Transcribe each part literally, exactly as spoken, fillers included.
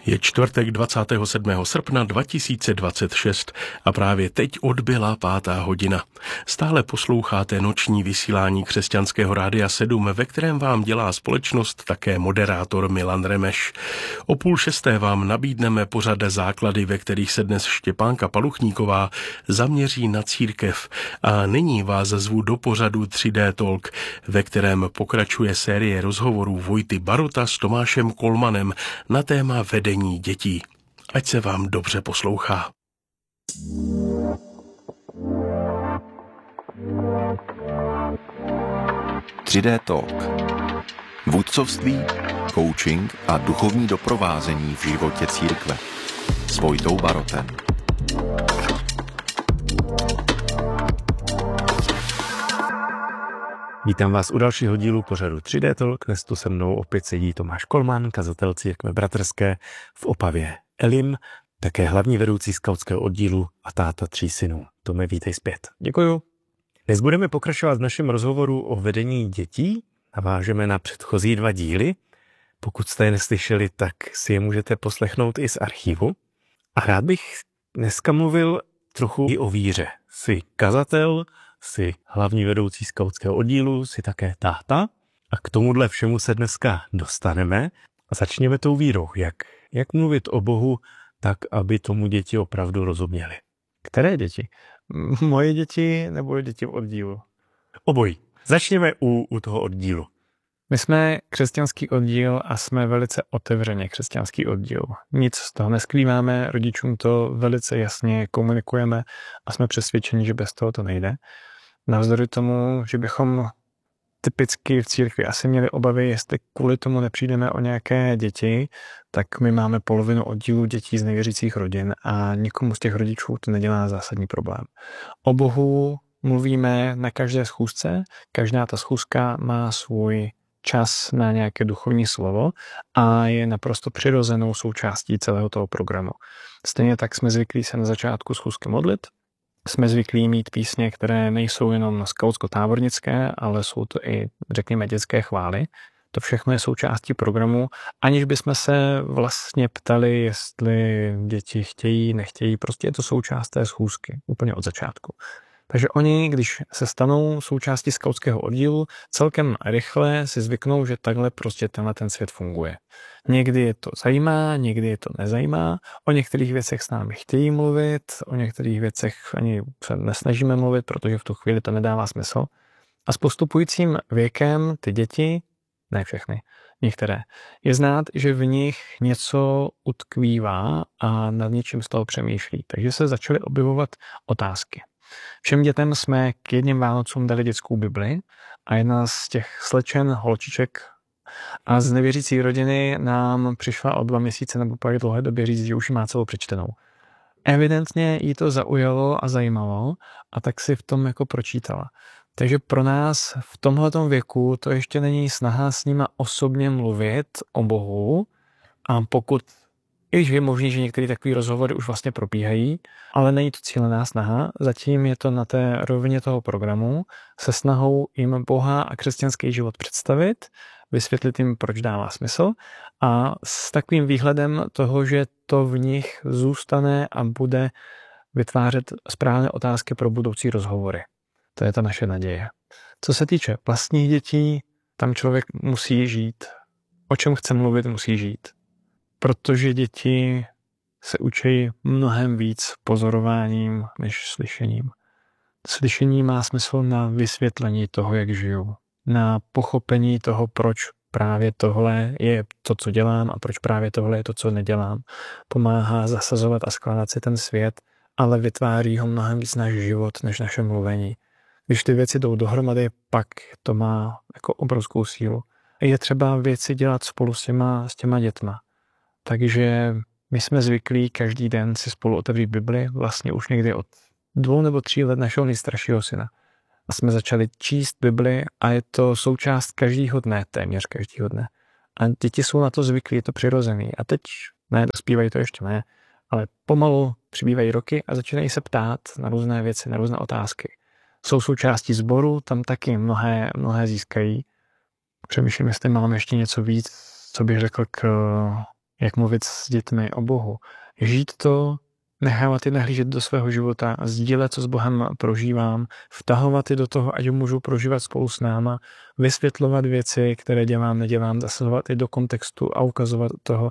Je čtvrtek dvacátého sedmého srpna dva tisíce dvacet šest a právě teď odbyla pátá hodina. Stále posloucháte noční vysílání Křesťanského rádia sedm, ve kterém vám dělá společnost také moderátor Milan Remeš. O půl šesté vám nabídneme pořad Základy, ve kterých se dnes Štěpánka Paluchníková zaměří na církev. A nyní vás zvu do pořadu tři dé Talk, ve kterém pokračuje série rozhovorů Vojty Barota s Tomášem Kolmanem na téma vedení dětí. Ať se vám dobře poslouchá. tři dé Talk. Vůdcovství, coaching a duchovní doprovázení v životě církve. S Vojtou Barotem. Vítám vás u dalšího dílu pořadu tři dé Talk. Dnes tu se mnou opět sedí Tomáš Kolman, kazatel církve bratrské v Opavě Elim, také hlavní vedoucí skautského oddílu a táta tří synů. Tome, vítej zpět. Děkuju. Dnes budeme pokračovat v našem rozhovoru o vedení dětí. Navážeme na předchozí dva díly. Pokud jste je neslyšeli, tak si je můžete poslechnout i z archivu. A rád bych dneska mluvil trochu i o víře. Jsi kazatel, jsi hlavní vedoucí skautského oddílu, jsi také táta a k tomuhle všemu se dneska dostaneme a začněme tou vírou. Jak, jak mluvit o Bohu tak, aby tomu děti opravdu rozuměli? Které děti? Moje děti nebo děti v oddílu? Obojí. Začněme u, u toho oddílu. My jsme křesťanský oddíl a jsme velice otevřeně křesťanský oddíl. Nic z toho neskrýváme, rodičům to velice jasně komunikujeme a jsme přesvědčeni, že bez toho to nejde. Navzdory tomu, že bychom typicky v církvi asi měli obavy, jestli kvůli tomu nepřijdeme o nějaké děti, tak my máme polovinu oddílu dětí z nevěřících rodin a nikomu z těch rodičů to nedělá zásadní problém. O Bohu mluvíme na každé schůzce, každá ta schůzka má svůj čas na nějaké duchovní slovo a je naprosto přirozenou součástí celého toho programu. Stejně tak jsme zvyklí se na začátku schůzky modlit, jsme zvyklí mít písně, které nejsou jenom skautsko-tábornické, ale jsou to i, řekněme, dětské chvály. To všechno je součástí programu, aniž bychom se vlastně ptali, jestli děti chtějí, nechtějí. Prostě je to součást té schůzky, úplně od začátku. Takže oni, když se stanou součástí skautského oddílu, celkem rychle si zvyknou, že takhle prostě tenhle ten svět funguje. Někdy je to zajímá, někdy je to nezajímá. O některých věcech s námi chtějí mluvit, o některých věcech ani se nesnažíme mluvit, protože v tu chvíli to nedává smysl. A s postupujícím věkem ty děti, ne všechny, některé, je znát, že v nich něco utkvívá a nad něčím z toho přemýšlí. Takže se začaly objevovat otázky. Všem dětem jsme k jedním Vánocům dali dětskou Bibli a jedna z těch slečen, holčiček a z nevěřící rodiny nám přišla o dva měsíce nebo po dlouhé době říct, že už ji má celou přečtenou. Evidentně jí to zaujalo a zajímalo a tak si v tom jako pročítala. Takže pro nás v tomhletom věku to ještě není snaha s nima osobně mluvit o Bohu a pokud I když je možný, že některé takové rozhovory už vlastně probíhají, ale není to cílená snaha, zatím je to na té rovině toho programu se snahou jim Boha a křesťanský život představit, vysvětlit jim, proč dává smysl a s takovým výhledem toho, že to v nich zůstane a bude vytvářet správné otázky pro budoucí rozhovory. To je ta naše naděje. Co se týče vlastních dětí, tam člověk musí žít. O čem chce mluvit, musí žít. Protože děti se učí mnohem víc pozorováním než slyšením. Slyšení má smysl na vysvětlení toho, jak žiju. Na pochopení toho, proč právě tohle je to, co dělám a proč právě tohle je to, co nedělám. Pomáhá zasazovat a skládat si ten svět, ale vytváří ho mnohem víc náš život, než naše mluvení. Když ty věci jdou dohromady, pak to má jako obrovskou sílu. Je třeba věci dělat spolu s těma, s těma dětma. Takže my jsme zvyklí každý den si spolu otevřít Bibli, vlastně už někdy od dvou nebo tří let našeho nejstaršího syna. A jsme začali číst Bibli a je to součást každého dne, téměř každého dne. A děti jsou na to zvyklí, je to přirozený. A teď, ne, dospívají to ještě ne, ale pomalu přibývají roky a začínají se ptát na různé věci, na různé otázky. Jsou součástí sboru, tam taky mnohé, mnohé získají. Přemýšlím, jestli mám ještě něco víc, co bych řekl k jak mluvit s dětmi o Bohu. Žít to, nechávat je nahlížet do svého života, sdílet, co s Bohem prožívám, vtahovat je do toho, ať ho můžu prožívat spolu s náma, vysvětlovat věci, které dělám, nedělám, zasahovat je do kontextu a ukazovat toho,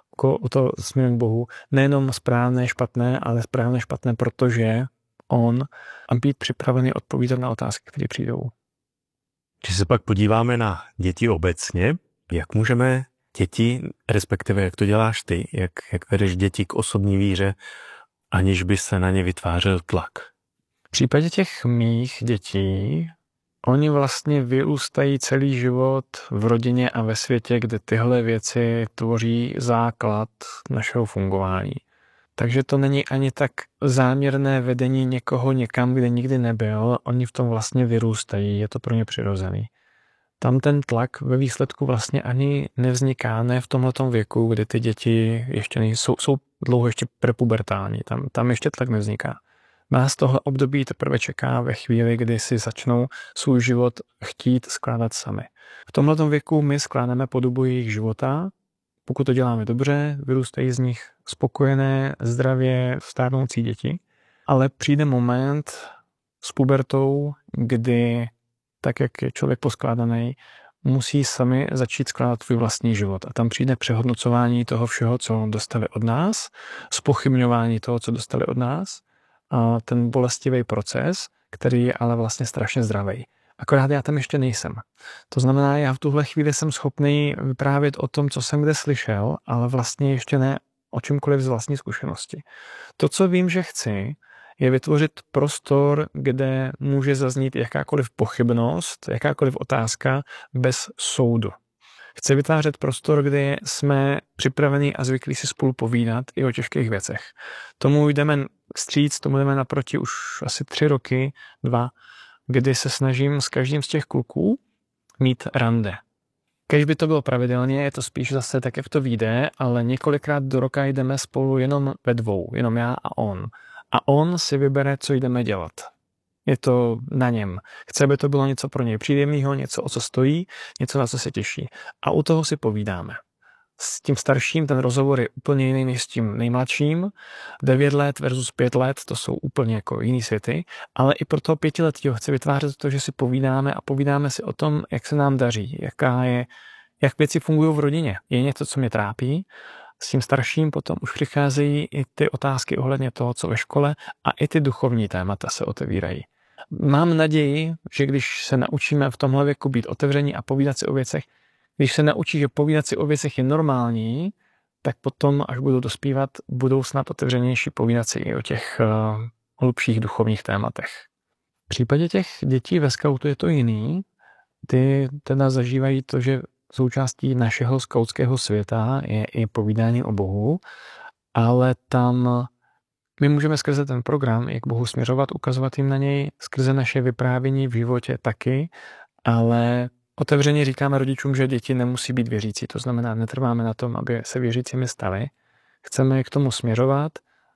o to směrem k Bohu. Nejenom správné, špatné, ale správné, špatné, protože on a být připravený odpovídat na otázky, které přijdou. Když se pak podíváme na děti obecně, jak můžeme děti, respektive jak to děláš ty, jak, jak vedeš děti k osobní víře, aniž by se na ně vytvářel tlak? V případě těch mých dětí, oni vlastně vyrůstají celý život v rodině a ve světě, kde tyhle věci tvoří základ našeho fungování. Takže to není ani tak záměrné vedení někoho někam, kde nikdy nebyl, oni v tom vlastně vyrůstají, je to pro ně přirozený. Tam ten tlak ve výsledku vlastně ani nevzniká, ne v tomhletom věku, kdy ty děti ještě nejsou, jsou dlouho ještě prepubertální, tam, tam ještě tlak nevzniká. Vás tohle období teprve čeká ve chvíli, kdy si začnou svůj život chtít skládat sami. V tomhletom věku my skládáme podobu jejich života, pokud to děláme dobře, vyrůstají z nich spokojené, zdravě stárnoucí děti, ale přijde moment s pubertou, kdy tak, jak je člověk poskládaný, musí sami začít skládat svůj vlastní život. A tam přijde přehodnocování toho všeho, co dostali od nás, zpochybňování toho, co dostali od nás, a ten bolestivý proces, který je ale vlastně strašně zdravý. Akorát já tam ještě nejsem. To znamená, já v tuhle chvíli jsem schopný vyprávět o tom, co jsem kde slyšel, ale vlastně ještě ne o čemkoliv z vlastní zkušenosti. To, co vím, že chci, je vytvořit prostor, kde může zaznít jakákoliv pochybnost, jakákoliv otázka bez soudu. Chci vytvářet prostor, kde jsme připraveni a zvyklí si spolu povídat i o těžkých věcech. Tomu jdeme vstříc, tomu jdeme naproti už asi tři roky, dva, kdy se snažím s každým z těch kluků mít rande. Když by to bylo pravidelně, je to spíš zase tak, jak to vyjde, ale několikrát do roka jdeme spolu jenom ve dvou, jenom já a on. A on si vybere, co jdeme dělat. Je to na něm. Chce, aby to bylo něco pro něj příjemného, něco, o co stojí, něco, na co se těší. A u toho si povídáme. S tím starším ten rozhovor je úplně jiný než s tím nejmladším. Devět let versus pět let, to jsou úplně jako jiný světy, ale i pro toho pětiletého chci vytvářet to, že si povídáme a povídáme si o tom, jak se nám daří, jaká je, jak věci fungují v rodině. Je něco, co mě trápí. S tím starším potom už přicházejí i ty otázky ohledně toho, co ve škole, a i ty duchovní témata se otevírají. Mám naději, že když se naučíme v tomhle věku být otevření a povídat si o věcech, když se naučí, že povídat si o věcech je normální, tak potom, až budou dospívat, budou snad otevřenější povídat si i o těch uh, hlubších duchovních tématech. V případě těch dětí ve skautu je to jiný. Ty teda zažívají to, že součástí našeho skautského světa je i povídání o Bohu, ale tam my můžeme skrze ten program, jak Bohu směřovat, ukazovat jim na něj, skrze naše vyprávění v životě taky, ale otevřeně říkáme rodičům, že děti nemusí být věřící, to znamená, netrváme na tom, aby se věřícími stali. Chceme je k tomu směřovat,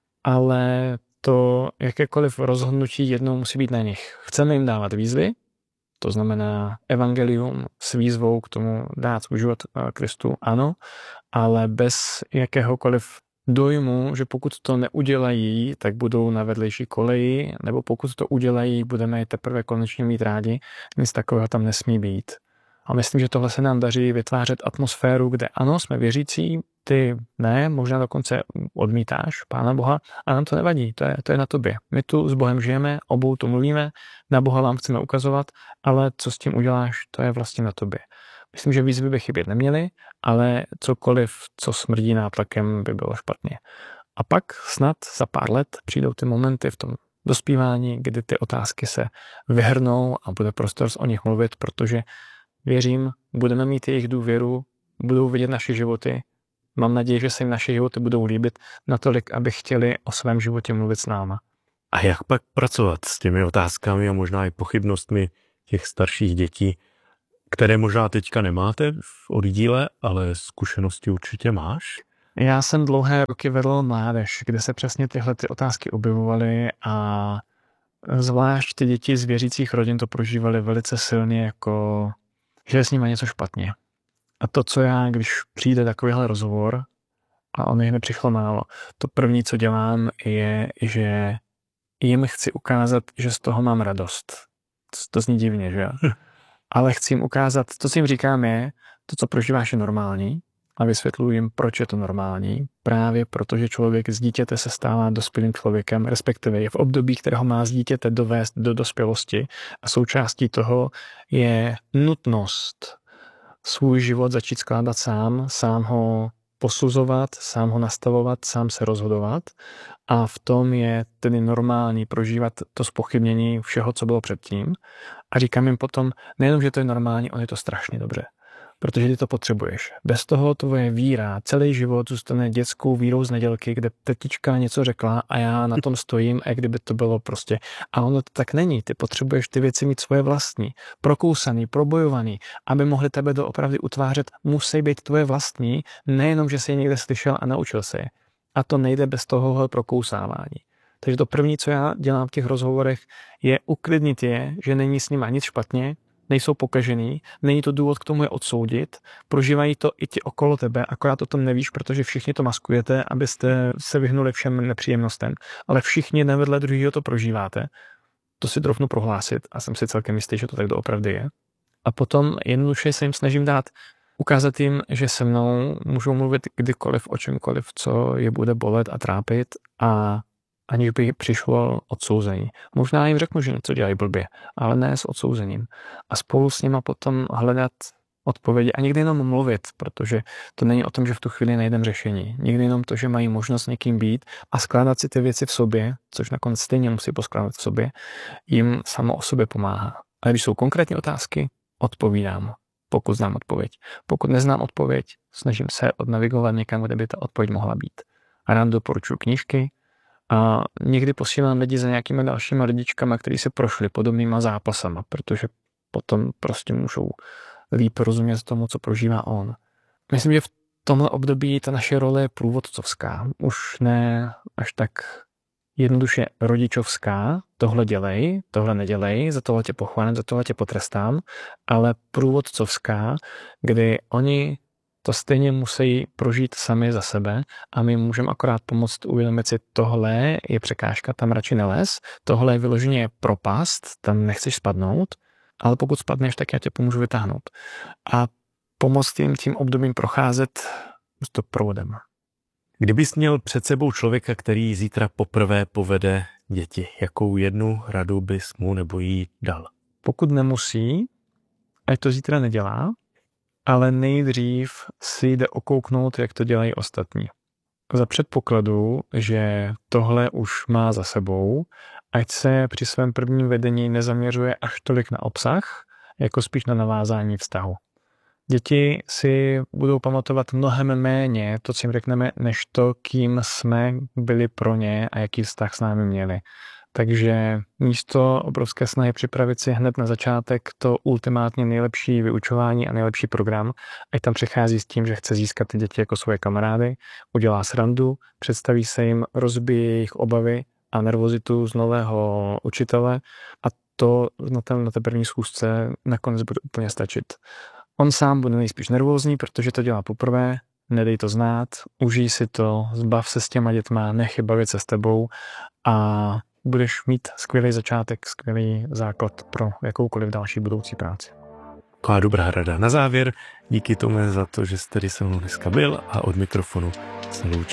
ale to jakékoliv rozhodnutí jednou musí být na nich. Chceme jim dávat výzvy, to znamená evangelium s výzvou k tomu dát svůj život Kristu, ano, ale bez jakéhokoliv dojmu, že pokud to neudělají, tak budou na vedlejší koleji, nebo pokud to udělají, budeme je teprve konečně mít rádi, nic takového tam nesmí být. A myslím, že tohle se nám daří vytvářet atmosféru, kde ano, jsme věřící, ty ne, možná dokonce odmítáš Pána Boha, a nám to nevadí, to je, to je na tobě. My tu s Bohem žijeme, obou tu mluvíme, na Boha vám chceme ukazovat, ale co s tím uděláš, to je vlastně na tobě. Myslím, že výzvy by chybět neměly, ale cokoliv, co smrdí nátlakem, by bylo špatně. A pak snad za pár let přijdou ty momenty v tom dospívání, kdy ty otázky se vyhrnou a bude prostor o nich mluvit, protože věřím, budeme mít jejich důvěru, budou vidět naše životy. Mám naději, že se jim naše životy budou líbit natolik, aby chtěli o svém životě mluvit s náma. A jak pak pracovat s těmi otázkami a možná i pochybnostmi těch starších dětí, které možná teďka nemáte v oddíle, ale zkušenosti určitě máš? Já jsem dlouhé roky vedl mládež, kde se přesně tyhle ty otázky objevovaly a zvlášť ty děti z věřících rodin to prožívaly velice silně, jako že je s nimi něco špatně. A to, co já, když přijde takovýhle rozhovor, a ono jich nepřišlo málo. To první, co dělám, je, že jim chci ukázat, že z toho mám radost. To zní divně, že jo? Ale chci jim ukázat, to, co jim říkám, je, to, co prožíváš, je normální, a vysvětluji jim, proč je to normální. Právě protože člověk z dítěte se stává dospělým člověkem, respektive je v období, kterého má z dítěte dovést do dospělosti, a součástí toho je nutnost svůj život začít skládat sám, sám ho posuzovat, sám ho nastavovat, sám se rozhodovat, a v tom je tedy normální prožívat to zpochybnění všeho, co bylo předtím. A říkám jim potom, nejenom, že to je normální, on je to strašně dobře. Protože ty to potřebuješ. Bez toho tvoje víra celý život zůstane dětskou vírou z nedělky, kde tetička něco řekla a já na tom stojím, a kdyby to bylo prostě. A ono to tak není. Ty potřebuješ ty věci mít svoje vlastní, prokousaný, probojovaný, aby mohli tebe doopravdy utvářet, musí být tvoje vlastní, nejenom, že jsi je někde slyšel a naučil se je. A to nejde bez tohohle prokousávání. Takže to první, co já dělám v těch rozhovorech, je uklidnit je, že není s nima nic špatně, nejsou pokažený, není to důvod k tomu je odsoudit, prožívají to i ti okolo tebe, akorát o tom nevíš, protože všichni to maskujete, abyste se vyhnuli všem nepříjemnostem, ale všichni jeden vedle druhého to prožíváte. To si troufnu prohlásit a jsem si celkem jistý, že to tak doopravdy je. A potom jednoduše se jim snažím dát, ukázat jim, že se mnou můžou mluvit kdykoliv, o čemkoliv, co je bude bolet a trápit, a aniž by přišlo odsouzení. Možná jim řeknu, že něco dělají blbě, ale ne s odsouzením. A spolu s nima potom hledat odpovědi a někdy jenom mluvit, protože to není o tom, že v tu chvíli nejdem řešení. Někdy jenom to, že mají možnost někým být a skládat si ty věci v sobě, což nakonec stejně musí poskládat v sobě, jim samo o sobě pomáhá. A když jsou konkrétní otázky, odpovídám, pokud znám odpověď. Pokud neznám odpověď, snažím se odnavigovat někam, kde by ta odpověď mohla být. A rád doporučuji knížky, a někdy posílám lidi za nějakými dalšíma lidičkama, kteří se prošli podobnýma zápasama, protože potom prostě můžou líp rozumět tomu, co prožívá on. Myslím, že v tomhle období ta naše role je průvodcovská. Už ne až tak jednoduše rodičovská, tohle dělej, tohle nedělej, za tohle tě pochválím, za tohle tě potrestám, ale průvodcovská, kdy oni to stejně musí prožít sami za sebe a my můžeme akorát pomoct uvědomit si, tohle je překážka, tam radši nelez, tohle je vyloženě propast, tam nechceš spadnout, ale pokud spadneš, tak já tě pomůžu vytáhnout. A pomoct jim tím obdobím procházet s to provodem. Kdybys měl před sebou člověka, který zítra poprvé povede děti, jakou jednu radu bys mu nebo jí dal? Pokud nemusí, ať to zítra nedělá, ale nejdřív si jde okouknout, jak to dělají ostatní. Za předpokladu, že tohle už má za sebou, ať se při svém prvním vedení nezaměřuje až tolik na obsah, jako spíš na navázání vztahu. Děti si budou pamatovat mnohem méně to, co jim řekneme, než to, kým jsme byli pro ně a jaký vztah s námi měli. Takže místo obrovské snahy připravit si hned na začátek to ultimátně nejlepší vyučování a nejlepší program, ať tam přichází s tím, že chce získat ty děti jako svoje kamarády, udělá srandu, představí se jim, rozbije jejich obavy a nervozitu z nového učitele a to na té, na té první schůzce nakonec bude úplně stačit. On sám bude nejspíš nervózní, protože to dělá poprvé, nedej to znát, užij si to, zbav se s těma dětma, nech je bavit se s tebou a budeš mít skvělý začátek, skvělý základ pro jakoukoliv další budoucí práci. Taková dobrá rada. Na závěr díky tomu za to, že jsi tady se mnou dneska byl a od mikrofonu se loučí